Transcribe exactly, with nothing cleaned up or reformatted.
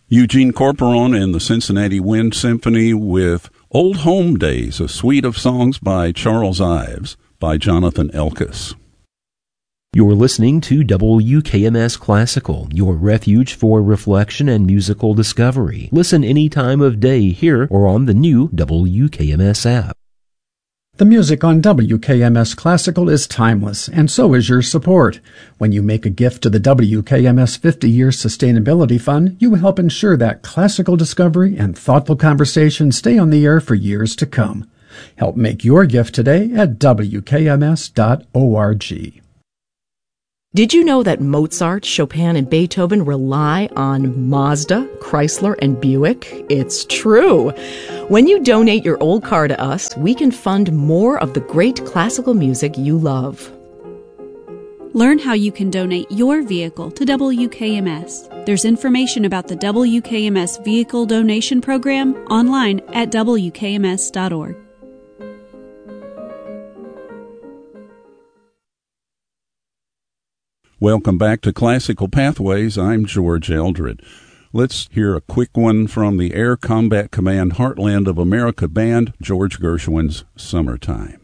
Eugene Corporon and the Cincinnati Wind Symphony with Old Home Days, a suite of songs by Charles Ives, by Jonathan Elkus. You're listening to W K M S Classical, your refuge for reflection and musical discovery. Listen any time of day here or on the new W K M S app. The music on W K M S Classical is timeless, and so is your support. When you make a gift to the W K M S fifty-year Sustainability Fund, you help ensure that classical discovery and thoughtful conversation stay on the air for years to come. Help make your gift today at W K M S dot org. Did you know that Mozart, Chopin, and Beethoven rely on Mazda, Chrysler, and Buick? It's true. When you donate your old car to us, we can fund more of the great classical music you love. Learn how you can donate your vehicle to W K M S. There's information about the W K M S Vehicle Donation Program online at W K M S dot org. Welcome back to Classical Pathways. I'm George Eldred. Let's hear a quick one from the Air Combat Command Heartland of America Band, George Gershwin's Summertime.